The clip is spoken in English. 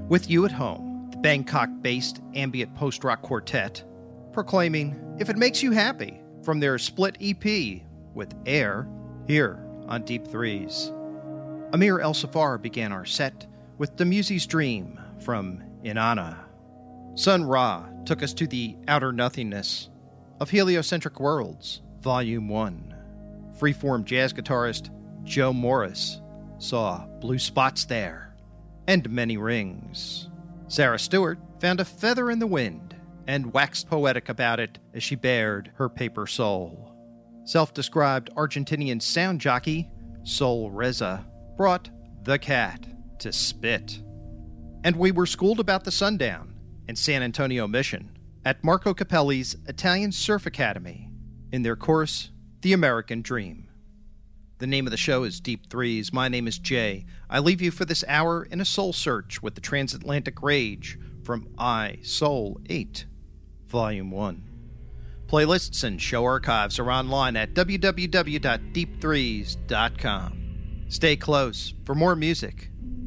With You at Home, the Bangkok-based ambient post-rock quartet, proclaiming If It Makes You Happy from their split EP with Air, here on Deep Threes. Amir El Safar began our set with The Muse's Dream from Inanna. Sun Ra took us to the outer nothingness of Heliocentric Worlds, Volume 1. Freeform jazz guitarist Joe Morris saw Blue Spots There and Many Rings. Sarah Stewart found a feather in the wind and waxed poetic about it as she bared her paper soul. Self-described Argentinian sound jockey Sol Reza brought The Cat to spit. And we were schooled about the sundown in San Antonio Mission at Marco Capelli's Italian Surf Academy in their course, The American Dream. The name of the show is Deep Threes. My name is Jay. I leave you for this hour in a soul search with the Transatlantic Rage from I, Soul 8, Volume 1. Playlists and show archives are online at www.deepthrees.com. Stay close for more music